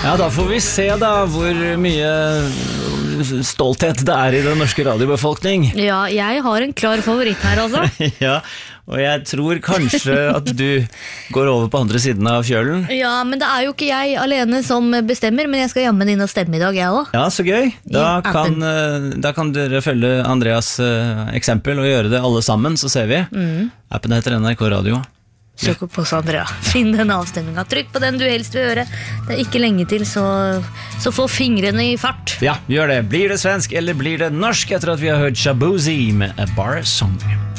Ja, da får vi se da hvor mye stolthet det I den norske radiobefolkning. Ja, jeg har en klar favoritt her altså. Ja, og jeg tror kanskje at du går over på andre siden av fjølen. Ja, men det jo ikke jeg alene som bestemmer, men jeg skal jammen inn og stemme I dag, jeg også. Ja, så gøy. Da kan dere følge Andreas eksempel og gjøre det alle sammen, så ser vi. Appen heter NRK Radio. Søk opp hos Andrea. Finn den avstemningen. Trykk på den du helst vil høre. Det ikke lenge til, så få fingrene I fart. Ja, gjør det. Blir det svensk eller blir det norsk etter at vi har hørt Shabuzi med A Bar Song?